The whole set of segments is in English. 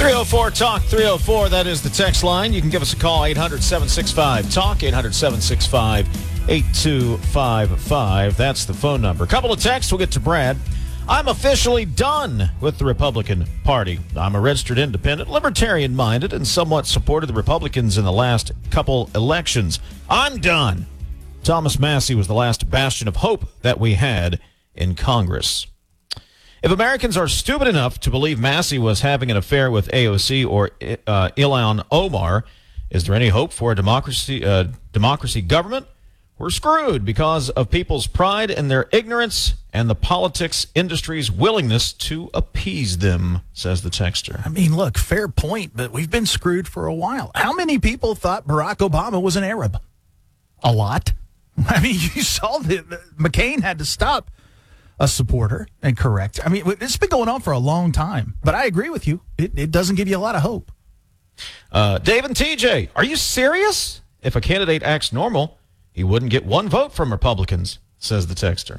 304-TALK, 304, that is the text line. You can give us a call, 800-765-TALK, 800-765-8255. That's the phone number. A couple of texts, we'll get to Brad. I'm officially done with the Republican Party. I'm a registered independent, libertarian-minded, and somewhat supported the Republicans in the last couple elections. I'm done. Thomas Massie was the last bastion of hope that we had in Congress. If Americans are stupid enough to believe Massie was having an affair with AOC or Ilhan Omar, is there any hope for a democracy government? We're screwed because of people's pride and their ignorance and the politics industry's willingness to appease them, says the texter. I mean, look, fair point, but we've been screwed for a while. How many people thought Barack Obama was an Arab? A lot. I mean, you saw that McCain had to stop a supporter and correct. I mean, it's been going on for a long time, but I agree with you. It doesn't give you a lot of hope. Dave and TJ, are you serious? If a candidate acts normal, he wouldn't get one vote from Republicans, says the texter.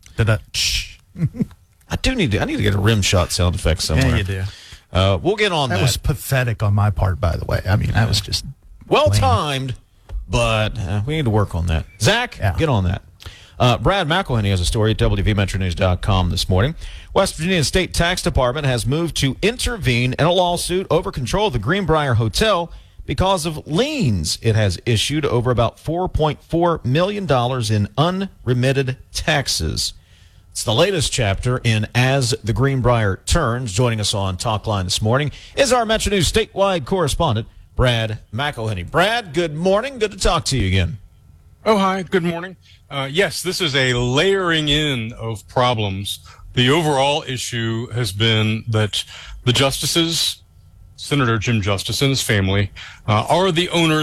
I need to get a rim shot sound effect somewhere. Yeah, you do. We'll get on that. That was pathetic on my part, by the way. I mean, that was just well-timed, but we need to work on that. Zach, get on that. Brad McElhenney has a story at WVMetroNews.com this morning. West Virginia State Tax Department has moved to intervene in a lawsuit over control of the Greenbrier Hotel because of liens it has issued over about $4.4 million in unremitted taxes. It's the latest chapter in As the Greenbrier Turns. Joining us on Talk Line this morning is our Metro News statewide correspondent, Brad McElhenney. Brad, good morning. Good to talk to you again. Oh, hi. Good morning. Yes, this is a layering in of problems. The overall issue has been that the justices, Senator Jim Justice and his family, are the owners